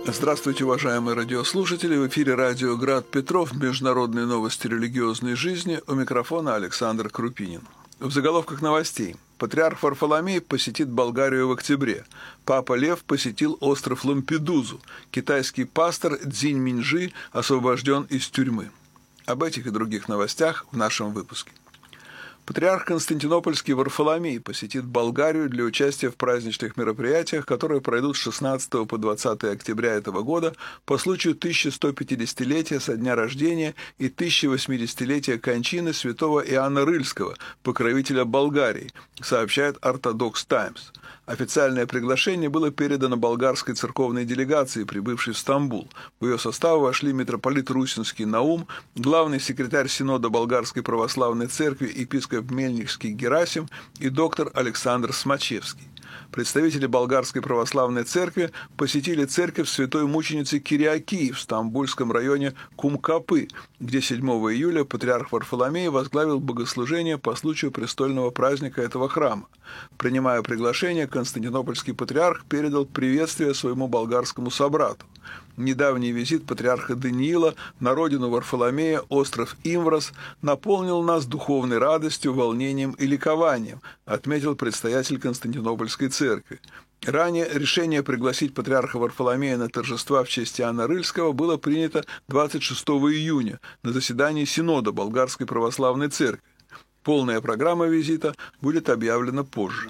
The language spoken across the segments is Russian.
Здравствуйте, уважаемые радиослушатели! В эфире радио «Град Петров», международные новости религиозной жизни. У микрофона Александр Крупинин. В заголовках новостей. Патриарх Варфоломей посетит Болгарию в октябре. Папа Лев посетил остров Лампедузу. Китайский пастор Цзинь Миньжи освобожден из тюрьмы. Об этих и других новостях в нашем выпуске. Патриарх Константинопольский Варфоломей посетит Болгарию для участия в праздничных мероприятиях, которые пройдут с 16 по 20 октября этого года по случаю 1150-летия со дня рождения и 1080-летия кончины святого Иоанна Рыльского, покровителя Болгарии, сообщает Orthodox Times. Официальное приглашение было передано болгарской церковной делегации, прибывшей в Стамбул. В ее состав вошли митрополит Русинский Наум, главный секретарь Синода Болгарской православной церкви епископ Мельникский Герасим и доктор Александр Смачевский. Представители Болгарской православной церкви посетили церковь святой мученицы Кириакии в стамбульском районе Кумкапы, где 7 июля патриарх Варфоломей возглавил богослужение по случаю престольного праздника этого храма. Принимая приглашение, константинопольский патриарх передал приветствие своему болгарскому собрату. Недавний визит патриарха Даниила на родину Варфоломея, остров Имврос, наполнил нас духовной радостью, волнением и ликованием, отметил предстоятель Константинопольской церкви. Ранее решение пригласить патриарха Варфоломея на торжества в честь Иоанна Рыльского было принято 26 июня на заседании Синода Болгарской православной церкви. Полная программа визита будет объявлена позже.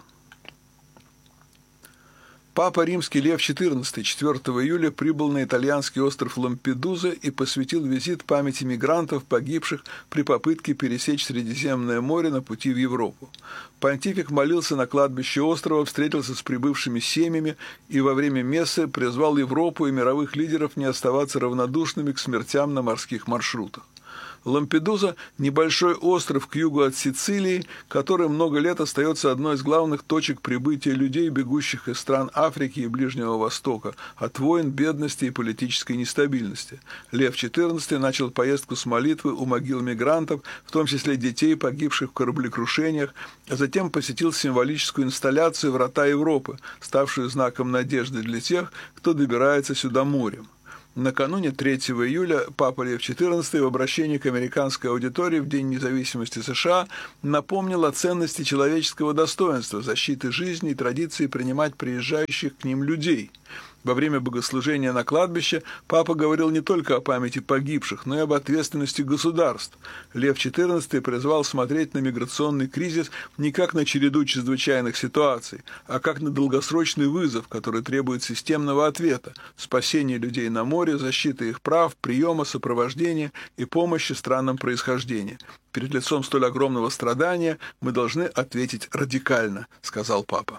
Папа Римский Лев XIV 4 июля прибыл на итальянский остров Лампедуза и посвятил визит памяти мигрантов, погибших при попытке пересечь Средиземное море на пути в Европу. Понтифик молился на кладбище острова, встретился с прибывшими семьями и во время мессы призвал Европу и мировых лидеров не оставаться равнодушными к смертям на морских маршрутах. Лампедуза – небольшой остров к югу от Сицилии, который много лет остается одной из главных точек прибытия людей, бегущих из стран Африки и Ближнего Востока, от войн, бедности и политической нестабильности. Лев XIV начал поездку с молитвы у могил мигрантов, в том числе детей, погибших в кораблекрушениях, а затем посетил символическую инсталляцию «Врата Европы», ставшую знаком надежды для тех, кто добирается сюда морем. Накануне 3 июля Папа Лев XIV в обращении к американской аудитории в День независимости США напомнил о ценности человеческого достоинства, защиты жизни и традиции принимать приезжающих к ним людей. Во время богослужения на кладбище Папа говорил не только о памяти погибших, но и об ответственности государств. Лев XIV призвал смотреть на миграционный кризис не как на череду чрезвычайных ситуаций, а как на долгосрочный вызов, который требует системного ответа, спасения людей на море, защиты их прав, приема, сопровождения и помощи странам происхождения. Перед лицом столь огромного страдания мы должны ответить радикально, сказал Папа.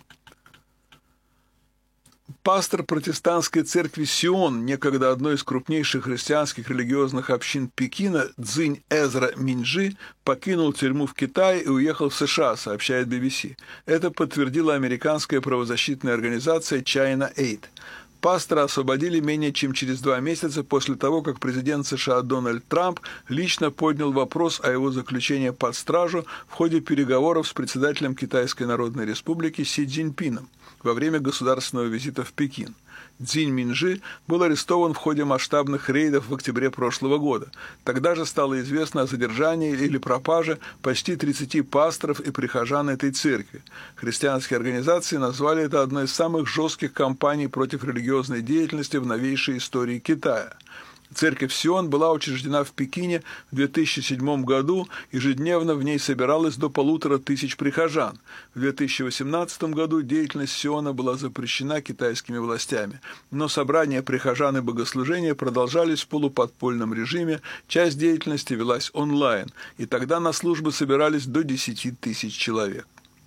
Пастор протестантской церкви Сион, некогда одной из крупнейших христианских религиозных общин Пекина, Цзинь Эзра Миньжи, покинул тюрьму в Китае и уехал в США, сообщает BBC. Это подтвердила американская правозащитная организация China Aid. Пастора освободили менее чем через 2 месяца после того, как президент США Дональд Трамп лично поднял вопрос о его заключении под стражу в ходе переговоров с председателем Китайской Народной Республики Си Цзиньпином во время государственного визита в Пекин. Цзинь Миньжи был арестован в ходе масштабных рейдов в октябре прошлого года. Тогда же стало известно о задержании или пропаже почти 30 пасторов и прихожан этой церкви. Христианские организации назвали это одной из самых жестких кампаний против религиозной деятельности в новейшей истории Китая. Церковь Сион была учреждена в Пекине в 2007 году, ежедневно в ней собиралось до 1500 прихожан. В 2018 году деятельность Сиона была запрещена китайскими властями, но собрания прихожан и богослужения продолжались в полуподпольном режиме, часть деятельности велась онлайн, и тогда на службы собирались до 10 тысяч человек.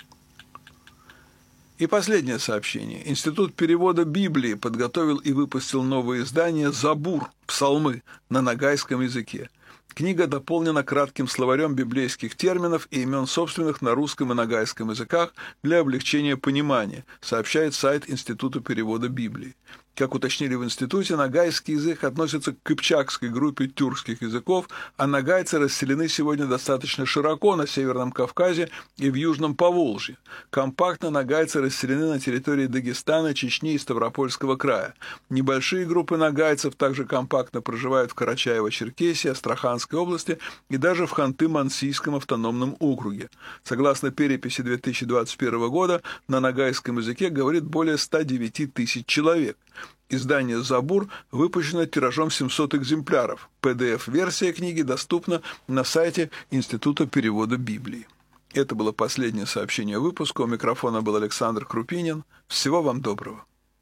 И последнее сообщение. Институт перевода Библии подготовил и выпустил новое издание «Забур» – «Псалмы» на ногайском языке. Книга дополнена кратким словарем библейских терминов и имен собственных на русском и ногайском языках для облегчения понимания, сообщает сайт Института перевода Библии. Как уточнили в институте, ногайский язык относится к кыпчакской группе тюркских языков, а ногайцы расселены сегодня достаточно широко на Северном Кавказе и в Южном Поволжье. Компактно ногайцы расселены на территории Дагестана, Чечни и Ставропольского края. Небольшие группы ногайцев также компактно проживают в Карачаево-Черкесии, Астраханской области и даже в Ханты-Мансийском автономном округе. Согласно переписи 2021 года, на ногайском языке говорит более 109 тысяч человек. Издание «Забур» выпущено тиражом 700 экземпляров. PDF-версия книги доступна на сайте Института перевода Библии. Это было последнее сообщение выпуска. У микрофона был Александр Крупинин. Всего вам доброго.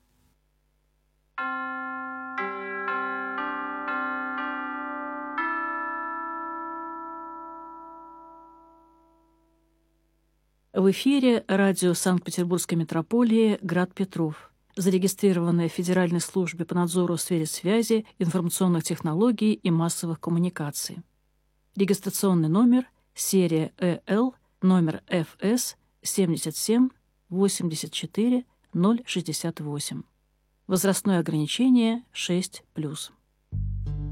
В эфире радио Санкт-Петербургской метрополии «Град Петров», зарегистрированное в Федеральной службе по надзору в сфере связи, информационных технологий и массовых коммуникаций. Регистрационный номер, серия ЭЛ, номер ФС 77 84 068. Возрастное ограничение 6+.